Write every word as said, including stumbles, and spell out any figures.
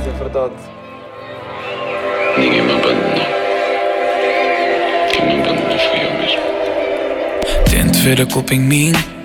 é verdade. Ninguém me abandonou. Quem me abandonou fui eu mesmo. Tento ver a culpa em mim,